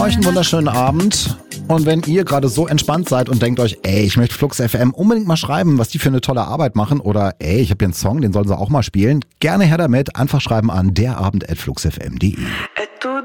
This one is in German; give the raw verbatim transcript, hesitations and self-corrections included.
euch einen wunderschönen Abend. Und wenn ihr gerade so entspannt seid und denkt euch, ey, ich möchte Flux F M unbedingt mal schreiben, was die für eine tolle Arbeit machen, oder ey, ich habe hier einen Song, den sollen sie auch mal spielen, gerne her damit, einfach schreiben an derabend at flux f m punkt de.